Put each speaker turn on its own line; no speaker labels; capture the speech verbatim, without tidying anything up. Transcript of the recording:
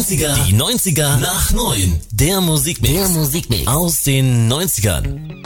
neunziger, die neunziger nach neun. Der Musikmix, der Musikmix aus den neunzigern.